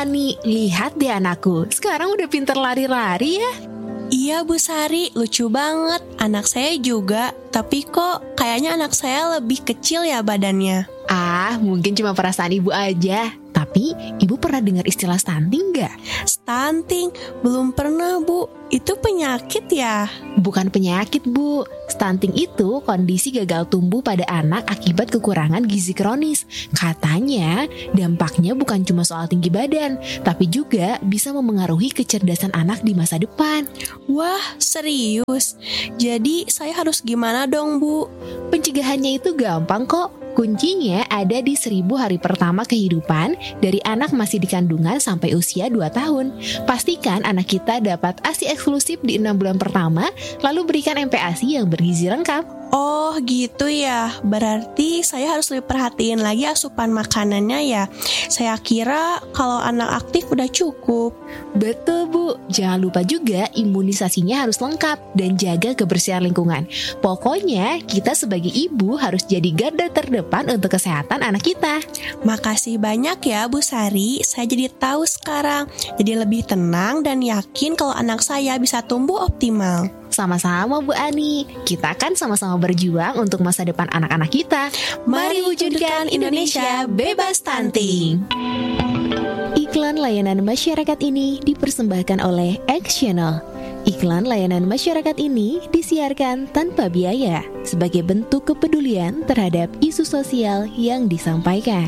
Ani, lihat deh anakku, sekarang udah pinter lari-lari ya. Iya Bu Sari, lucu banget. Anak saya juga, tapi kok kayaknya anak saya lebih kecil ya badannya. Mungkin cuma perasaan ibu aja. Tapi, ibu pernah dengar istilah stunting nggak? Stunting? Belum pernah Bu. Itu penyakit ya? Bukan penyakit Bu. Stunting itu kondisi gagal tumbuh pada anak akibat kekurangan gizi kronis. Katanya, dampaknya bukan cuma soal tinggi badan, tapi juga bisa memengaruhi kecerdasan anak di masa depan. Wah, serius? Jadi saya harus gimana dong Bu? Pencegahannya itu gampang kok. Kuncinya ada di 1000 hari pertama kehidupan dari anak masih di kandungan sampai usia 2 tahun. Pastikan anak kita dapat ASI eksklusif di 6 bulan pertama, lalu berikan MPASI yang bergizi lengkap. Oh gitu ya, berarti saya harus lebih perhatiin lagi asupan makanannya ya. Saya kira kalau anak aktif udah cukup. Betul Bu, jangan lupa juga imunisasinya harus lengkap dan jaga kebersihan lingkungan. Pokoknya kita sebagai ibu harus jadi garda terdepan untuk kesehatan anak kita. Makasih banyak ya Bu Sari, saya jadi tahu sekarang. Jadi lebih tenang dan yakin kalau anak saya bisa tumbuh optimal. Sama-sama Bu Ani, kita kan sama-sama berjuang untuk masa depan anak-anak kita. Mari wujudkan Indonesia bebas stunting. Iklan layanan masyarakat ini dipersembahkan oleh Actional. Iklan layanan masyarakat ini disiarkan tanpa biaya sebagai bentuk kepedulian terhadap isu sosial yang disampaikan.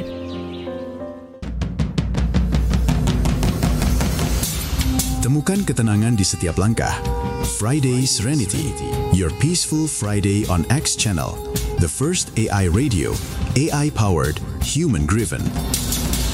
Temukan ketenangan di setiap langkah. Friday Serenity, your peaceful Friday on X Channel, the first AI radio, AI-powered, human-driven.